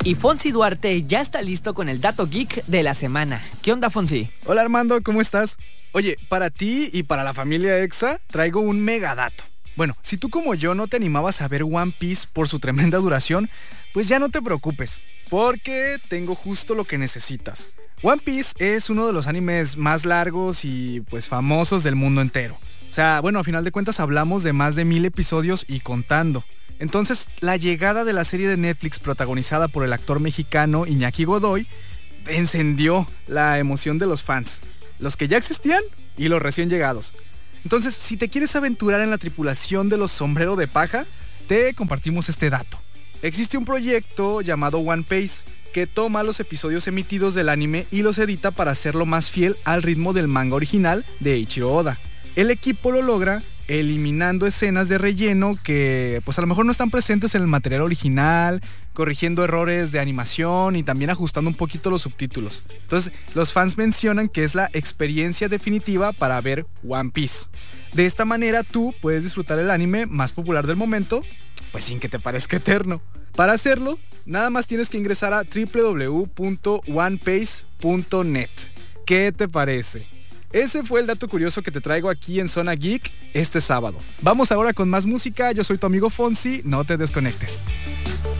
Y Fonsi Duarte ya está listo con el dato geek de la semana. ¿Qué onda, Fonsi? Hola Armando, ¿cómo estás? Oye, para ti y para la familia Exa traigo un megadato. Bueno, si tú como yo no te animabas a ver One Piece por su tremenda duración, pues ya no te preocupes, porque tengo justo lo que necesitas. One Piece es uno de los animes más largos y pues famosos del mundo entero. O sea, bueno, a final de cuentas hablamos de más de 1000 episodios y contando. Entonces, la llegada de la serie de Netflix protagonizada por el actor mexicano Iñaki Godoy encendió la emoción de los fans, los que ya existían y los recién llegados. Entonces, si te quieres aventurar en la tripulación de los Sombrero de Paja, te compartimos este dato. Existe un proyecto llamado One Piece que toma los episodios emitidos del anime y los edita para hacerlo más fiel al ritmo del manga original de Eiichiro Oda. El equipo lo logra eliminando escenas de relleno que pues a lo mejor no están presentes en el material original, corrigiendo errores de animación y también ajustando un poquito los subtítulos. Entonces, los fans mencionan que es la experiencia definitiva para ver One Piece. De esta manera tú puedes disfrutar el anime más popular del momento, pues sin que te parezca eterno. Para hacerlo, nada más tienes que ingresar a www.onepiece.net. ¿Qué te parece? Ese fue el dato curioso que te traigo aquí en Zona Geek este sábado. Vamos ahora con más música, yo soy tu amigo Fonsi, no te desconectes.